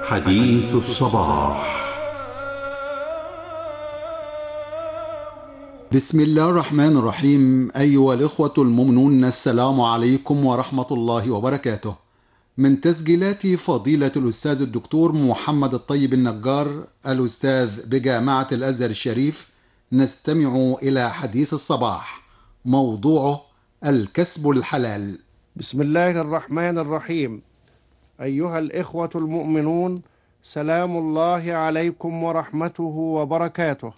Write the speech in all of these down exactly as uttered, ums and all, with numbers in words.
حديث الصباح. بسم الله الرحمن الرحيم. أيها الإخوة المؤمنون، السلام عليكم ورحمة الله وبركاته. من تسجيلات فضيلة الأستاذ الدكتور محمد الطيب النجار، الأستاذ بجامعة الأزهر الشريف، نستمع إلى حديث الصباح، موضوعه الكسب الحلال. بسم الله الرحمن الرحيم. أيها الإخوة المؤمنون، سلام الله عليكم ورحمته وبركاته.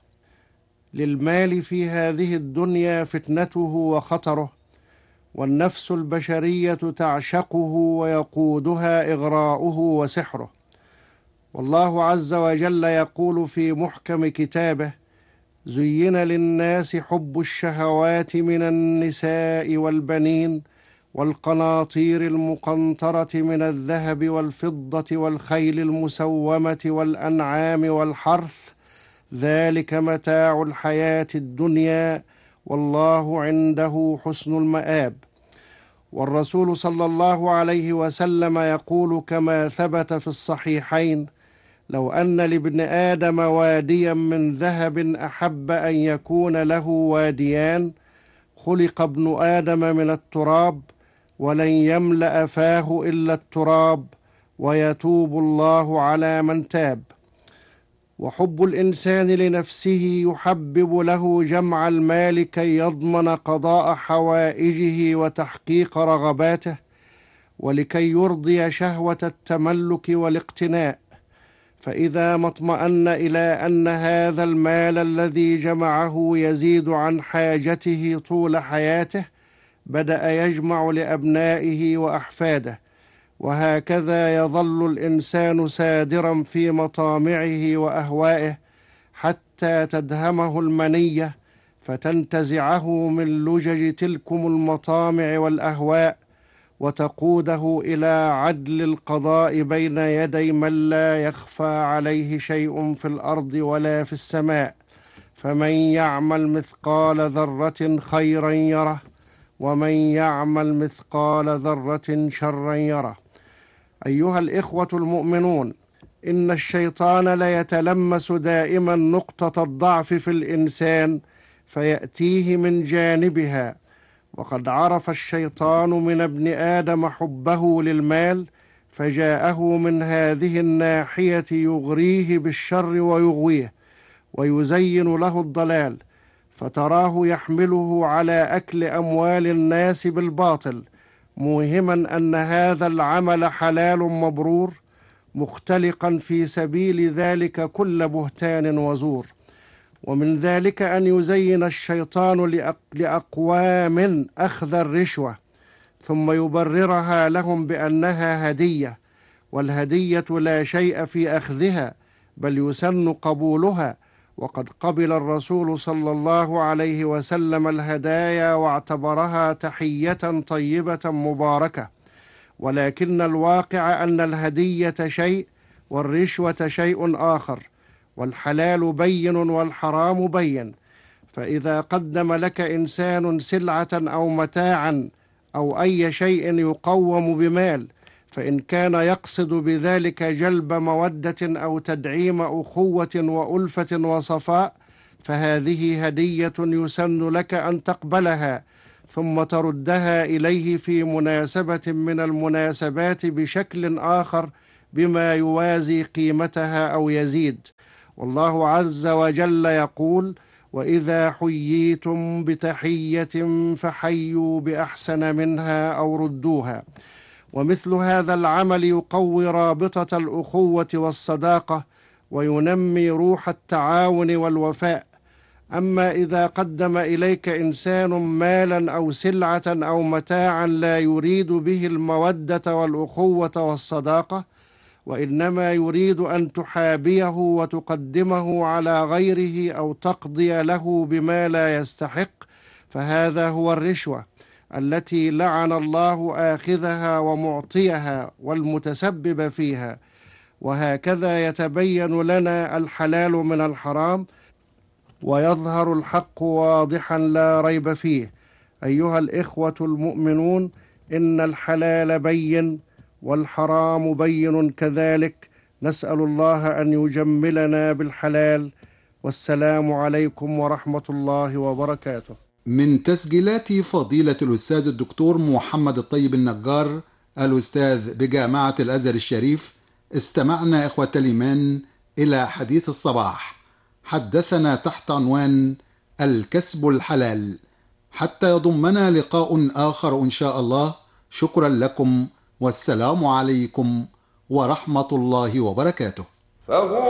للمال في هذه الدنيا فتنته وخطره، والنفس البشرية تعشقه ويقودها إغراؤه وسحره. والله عز وجل يقول في محكم كتابه: زين للناس حب الشهوات من النساء والبنين والقناطير المقنطرة من الذهب والفضة والخيل المسومة والأنعام والحرث، ذلك متاع الحياة الدنيا والله عنده حسن المآب. والرسول صلى الله عليه وسلم يقول كما ثبت في الصحيحين: لو أن لابن آدم واديا من ذهب أحب أن يكون له واديان، خلق ابن آدم من التراب ولن يملأ فاه إلا التراب، ويتوب الله على من تاب. وحب الإنسان لنفسه يحبب له جمع المال كي يضمن قضاء حوائجه وتحقيق رغباته، ولكي يرضي شهوة التملك والاقتناء. فإذا ما اطمأن إلى أن هذا المال الذي جمعه يزيد عن حاجته طول حياته، بدأ يجمع لأبنائه وأحفاده، وهكذا يظل الإنسان سادرا في مطامعه وأهوائه حتى تدهمه المنية، فتنتزعه من لجج تلكم المطامع والأهواء، وتقوده إلى عدل القضاء بين يدي من لا يخفى عليه شيء في الأرض ولا في السماء. فمن يعمل مثقال ذرة خيرا يره، ومن يعمل مثقال ذرة شرا يره. أيها الإخوة المؤمنون، إن الشيطان ليتلمس دائما نقطة الضعف في الإنسان فيأتيه من جانبها، وقد عرف الشيطان من ابن آدم حبه للمال، فجاءه من هذه الناحية يغريه بالشر ويغويه ويزين له الضلال، فتراه يحمله على أكل أموال الناس بالباطل، موهما أن هذا العمل حلال مبرور، مختلقا في سبيل ذلك كل بهتان وزور. ومن ذلك أن يزين الشيطان لأقوام أخذ الرشوة ثم يبررها لهم بأنها هدية، والهدية لا شيء في أخذها بل يسن قبولها، وقد قبل الرسول صلى الله عليه وسلم الهدايا واعتبرها تحية طيبة مباركة. ولكن الواقع أن الهدية شيء والرشوة شيء آخر، والحلال بين والحرام بين. فإذا قدم لك إنسان سلعة أو متاعا أو أي شيء يقوم بمال، فإن كان يقصد بذلك جلب مودة أو تدعيم أخوة وألفة وصفاء، فهذه هدية يسن لك أن تقبلها ثم تردها إليه في مناسبة من المناسبات بشكل آخر بما يوازي قيمتها أو يزيد. والله عز وجل يقول: وإذا حييتم بتحية فحيوا بأحسن منها أو ردوها. ومثل هذا العمل يقوي رابطة الأخوة والصداقة وينمي روح التعاون والوفاء. أما إذا قدم إليك إنسان مالا أو سلعة أو متاعا لا يريد به المودة والأخوة والصداقة، وإنما يريد أن تحابيه وتقدمه على غيره أو تقضي له بما لا يستحق، فهذا هو الرشوة التي لعن الله آخذها ومعطيها والمتسبب فيها. وهكذا يتبين لنا الحلال من الحرام، ويظهر الحق واضحا لا ريب فيه. أيها الإخوة المؤمنون، إن الحلال بين والحرام بين كذلك، نسأل الله أن يجملنا بالحلال. والسلام عليكم ورحمة الله وبركاته. من تسجيلات فضيلة الأستاذ الدكتور محمد الطيب النجار الأستاذ بجامعة الأزهر الشريف، استمعنا إخوة الإيمان إلى حديث الصباح حدثنا تحت عنوان الكسب الحلال، حتى يضمنا لقاء آخر إن شاء الله. شكرا لكم، والسلام عليكم ورحمة الله وبركاته.